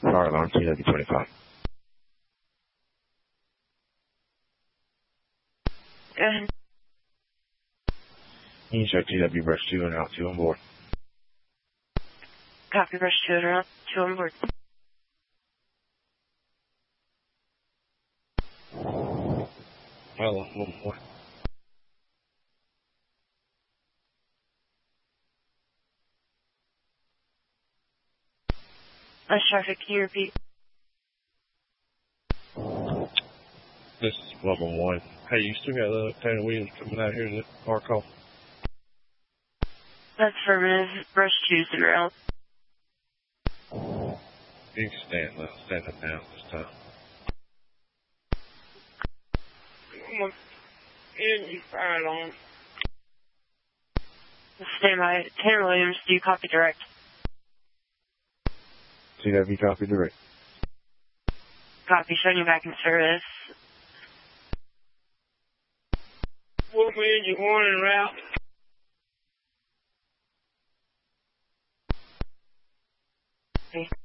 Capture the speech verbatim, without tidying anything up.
Fire alarm T W twenty-five. Go ahead. You can show T W brush two and out two on board. Copy, brush two and out two on board. Well, one more. Nice traffic, can you repeat? This is level one. Hey, you still got the Taylor Williams coming out here to the car call? That's affirmative. Brush two's en route. You can stand up, stand up now this time. Energy fire alarm. Stand by. Taylor Williams, do you copy direct? T W copy direct. Copy, showing you back in service. Wolf engine one en route. Okay.